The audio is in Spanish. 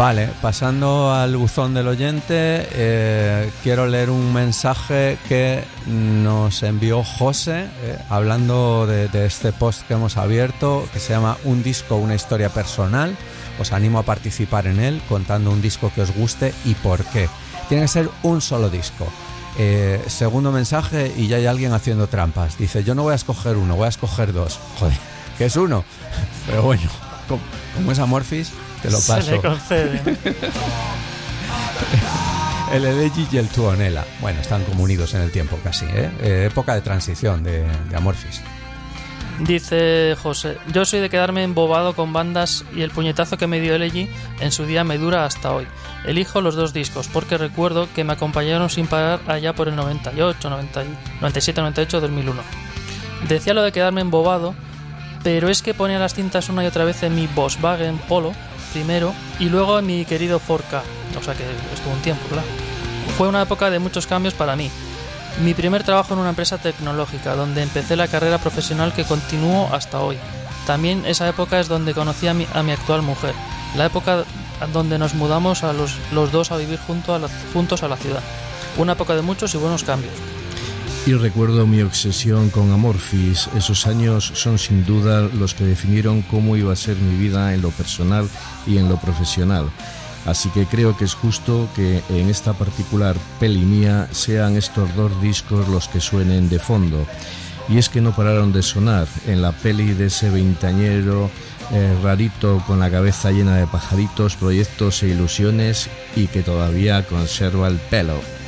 Vale, pasando al buzón del oyente, quiero leer un mensaje que nos envió José, hablando de este post que hemos abierto, que se llama Un disco, una historia personal. Os animo a participar en él, contando un disco que os guste y por qué. Tiene que ser un solo disco. Segundo mensaje, y ya hay alguien haciendo trampas. Dice, yo no voy a escoger uno, voy a escoger dos. Joder, ¿qué es uno? Pero bueno, como es Amorphis, te lo paso. Se le concede. El Elegy y el Tuonela. Bueno, están como unidos en el tiempo casi, época de transición de Amorphis. Dice José, yo soy de quedarme embobado con bandas y el puñetazo que me dio Elegy en su día me dura hasta hoy. Elijo los dos discos porque recuerdo que me acompañaron sin parar allá por el 98, 97, 98, 2001. Decía lo de quedarme embobado, pero es que ponía las cintas una y otra vez en mi Volkswagen Polo primero y luego en mi querido 4K, o sea que estuvo un tiempo, claro. Fue una época de muchos cambios para mí. Mi primer trabajo en una empresa tecnológica, donde empecé la carrera profesional que continúo hasta hoy. También esa época es donde conocí a mi actual mujer. La época donde nos mudamos a los dos a vivir juntos a la ciudad. Una época de muchos y buenos cambios. Y recuerdo mi obsesión con Amorphis. Esos años son sin duda los que definieron cómo iba a ser mi vida en lo personal y en lo profesional. Así que creo que es justo que en esta particular peli mía sean estos dos discos los que suenen de fondo. Y es que no pararon de sonar en la peli de ese veinteañero rarito con la cabeza llena de pajaritos, proyectos e ilusiones y que todavía conserva el pelo.